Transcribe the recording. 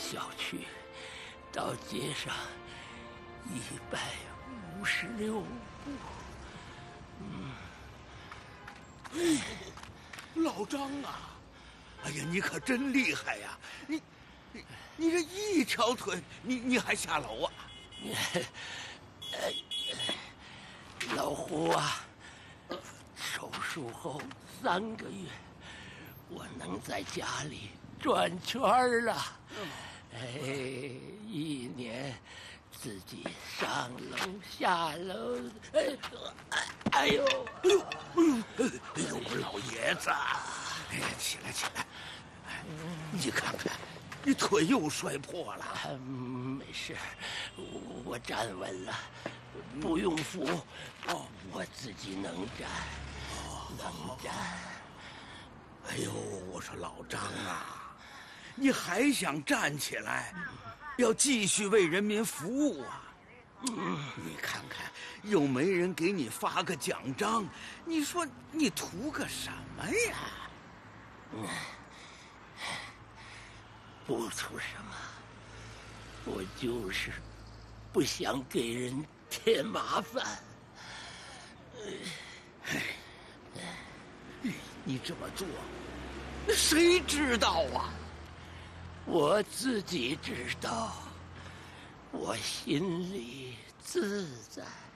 小区到街上156步。 老张啊，哎呀，你可真厉害呀！你这一条腿，你还下楼啊？ 老胡啊，手术后3个月，我能在家里转圈了。1年自己上楼下楼，哎呦， 我老爷子，哎呀，起来起来，你看看，你腿又摔破了。 没事，我站稳了，不用扶，我自己能站，能站。 哎呦，我说老张啊，你还想站起来，要继续为人民服务啊？你看看，又没人给你发个奖章，你说你图个什么呀？ 不图什么，我就是不想给人添麻烦。 你这么做，谁知道啊？ 我自己知道，我心里自在。